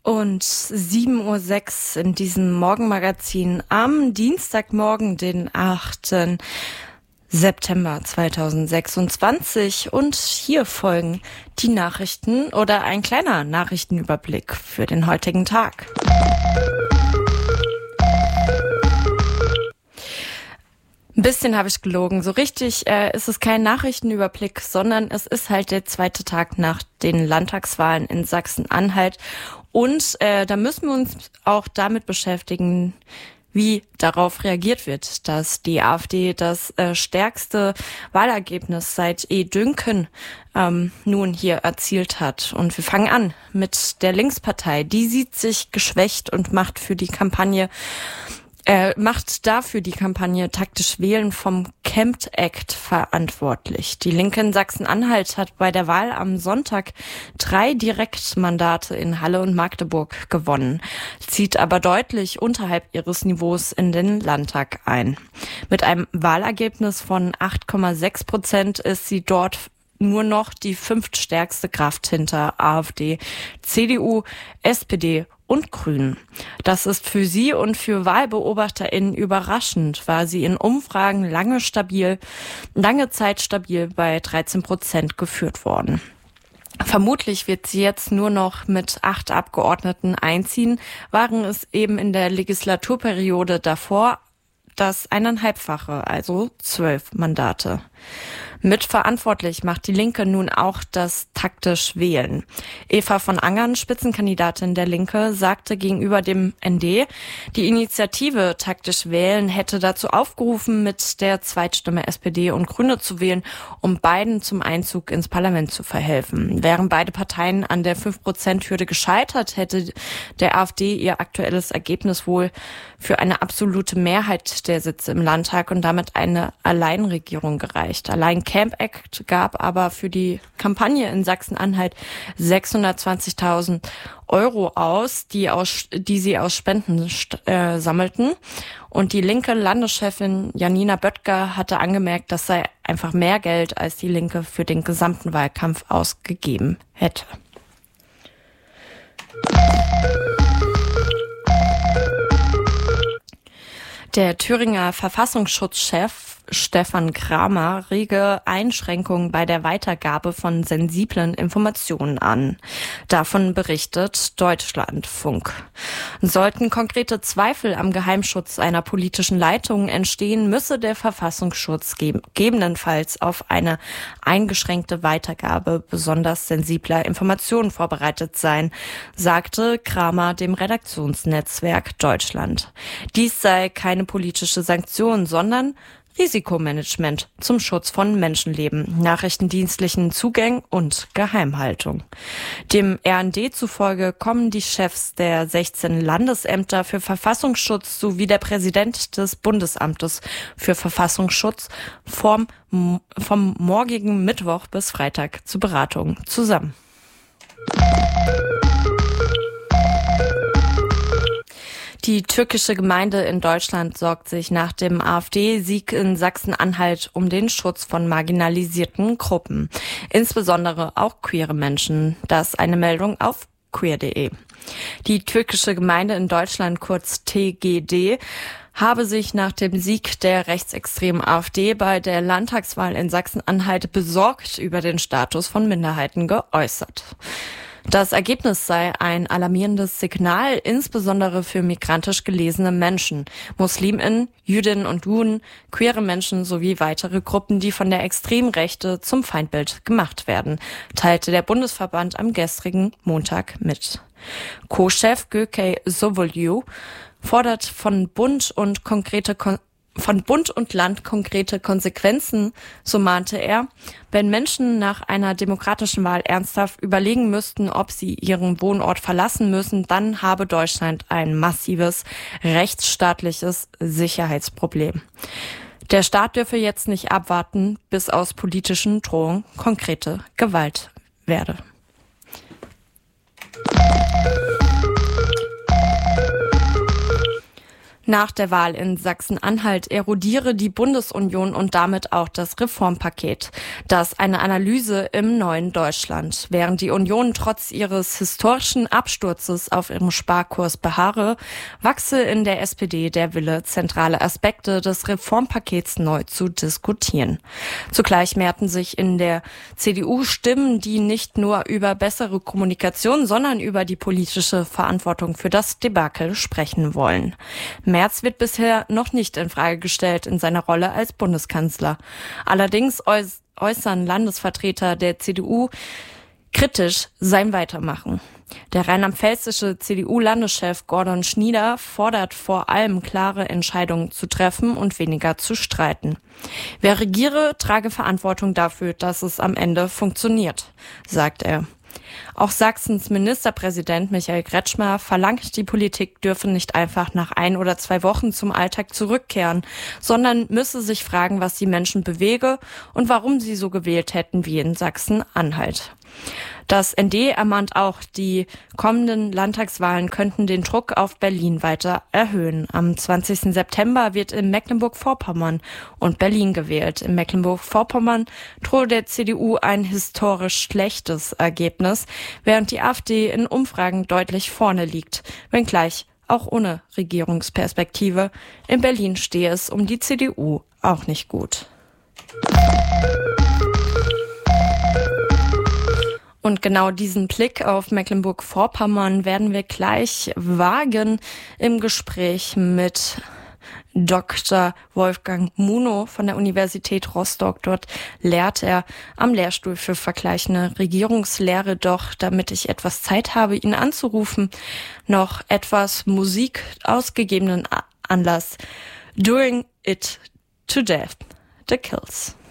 Und 7:06 Uhr in diesem Morgenmagazin am Dienstagmorgen, den 8. September 2026. Und hier folgen die Nachrichten oder ein kleiner Nachrichtenüberblick für den heutigen Tag. Ein bisschen habe ich gelogen. So richtig ist es kein Nachrichtenüberblick, sondern es ist halt der zweite Tag nach den Landtagswahlen in Sachsen-Anhalt. Und da müssen wir uns auch damit beschäftigen, wie darauf reagiert wird, dass die AfD das stärkste Wahlergebnis seit Dünken nun hier erzielt hat. Und wir fangen an mit der Linkspartei. Die sieht sich geschwächt und macht dafür die Kampagne Taktisch Wählen vom Camp Act verantwortlich. Die Linke in Sachsen-Anhalt hat bei der Wahl am Sonntag 3 Direktmandate in Halle und Magdeburg gewonnen, zieht aber deutlich unterhalb ihres Niveaus in den Landtag ein. Mit einem Wahlergebnis von 8,6% ist sie dort nur noch die 5. stärkste Kraft hinter AfD, CDU, SPD und Grünen. Das ist für sie und für WahlbeobachterInnen überraschend, war sie in Umfragen lange Zeit stabil bei 13% geführt worden. Vermutlich wird sie jetzt nur noch mit 8 Abgeordneten einziehen, waren es eben in der Legislaturperiode davor das 1,5-fache, also 12 Mandate. Mitverantwortlich macht die Linke nun auch das Taktisch Wählen. Eva von Angern, Spitzenkandidatin der Linke, sagte gegenüber dem ND, die Initiative Taktisch Wählen hätte dazu aufgerufen, mit der Zweitstimme SPD und Grüne zu wählen, um beiden zum Einzug ins Parlament zu verhelfen. Wären beide Parteien an der 5%-Hürde gescheitert, hätte der AfD ihr aktuelles Ergebnis wohl für eine absolute Mehrheit der Sitze im Landtag und damit eine Alleinregierung gereicht. Allein Camp Act gab aber für die Kampagne in Sachsen-Anhalt 620.000 Euro aus, die sie aus Spenden sammelten. Und die linke Landeschefin Janina Böttger hatte angemerkt, das sei einfach mehr Geld, als die Linke für den gesamten Wahlkampf ausgegeben hätte. Der Thüringer Verfassungsschutzchef Stefan Kramer rege Einschränkungen bei der Weitergabe von sensiblen Informationen an. Davon berichtet Deutschlandfunk. Sollten konkrete Zweifel am Geheimschutz einer politischen Leitung entstehen, müsse der Verfassungsschutz gegebenenfalls auf eine eingeschränkte Weitergabe besonders sensibler Informationen vorbereitet sein, sagte Kramer dem Redaktionsnetzwerk Deutschland. Dies sei keine politische Sanktion, sondern Risikomanagement zum Schutz von Menschenleben, nachrichtendienstlichen Zugängen und Geheimhaltung. Dem RND zufolge kommen die Chefs der 16 Landesämter für Verfassungsschutz sowie der Präsident des Bundesamtes für Verfassungsschutz vom morgigen Mittwoch bis Freitag zur Beratung zusammen. Die türkische Gemeinde in Deutschland sorgt sich nach dem AfD-Sieg in Sachsen-Anhalt um den Schutz von marginalisierten Gruppen, insbesondere auch queere Menschen. Das ist eine Meldung auf queer.de. Die türkische Gemeinde in Deutschland, kurz TGD, habe sich nach dem Sieg der rechtsextremen AfD bei der Landtagswahl in Sachsen-Anhalt besorgt über den Status von Minderheiten geäußert. Das Ergebnis sei ein alarmierendes Signal, insbesondere für migrantisch gelesene Menschen, MuslimInnen, Jüdinnen und Juden, queere Menschen sowie weitere Gruppen, die von der Extremrechte zum Feindbild gemacht werden, teilte der Bundesverband am gestrigen Montag mit. Co-Chef Gökay Sovolju fordert von Bund und Land konkrete Konsequenzen, so mahnte er, wenn Menschen nach einer demokratischen Wahl ernsthaft überlegen müssten, ob sie ihren Wohnort verlassen müssen, dann habe Deutschland ein massives rechtsstaatliches Sicherheitsproblem. Der Staat dürfe jetzt nicht abwarten, bis aus politischen Drohungen konkrete Gewalt werde. Nach der Wahl in Sachsen-Anhalt erodiere die Bundesunion und damit auch das Reformpaket. Das eine Analyse im neuen Deutschland. Während die Union trotz ihres historischen Absturzes auf ihrem Sparkurs beharre, wachse in der SPD der Wille, zentrale Aspekte des Reformpakets neu zu diskutieren. Zugleich mehrten sich in der CDU Stimmen, die nicht nur über bessere Kommunikation, sondern über die politische Verantwortung für das Debakel sprechen wollen. Merz wird bisher noch nicht in Frage gestellt in seiner Rolle als Bundeskanzler. Allerdings äußern Landesvertreter der CDU kritisch sein Weitermachen. Der rheinland-pfälzische CDU-Landeschef Gordon Schnieder fordert vor allem, klare Entscheidungen zu treffen und weniger zu streiten. Wer regiere, trage Verantwortung dafür, dass es am Ende funktioniert, sagt er. Auch Sachsens Ministerpräsident Michael Kretschmer verlangt, die Politik dürfe nicht einfach nach 1 oder 2 Wochen zum Alltag zurückkehren, sondern müsse sich fragen, was die Menschen bewege und warum sie so gewählt hätten wie in Sachsen-Anhalt. Das ND ermahnt auch, die kommenden Landtagswahlen könnten den Druck auf Berlin weiter erhöhen. Am 20. September wird in Mecklenburg-Vorpommern und Berlin gewählt. In Mecklenburg-Vorpommern drohe der CDU ein historisch schlechtes Ergebnis, während die AfD in Umfragen deutlich vorne liegt, wenngleich auch ohne Regierungsperspektive. In Berlin stehe es um die CDU auch nicht gut. Und genau diesen Blick auf Mecklenburg-Vorpommern werden wir gleich wagen im Gespräch mit Dr. Wolfgang Munow von der Universität Rostock. Dort lehrt er am Lehrstuhl für vergleichende Regierungslehre. Doch damit ich etwas Zeit habe, ihn anzurufen, noch etwas Musik aus gegebenen Anlass. Doing It to Death, The Kills.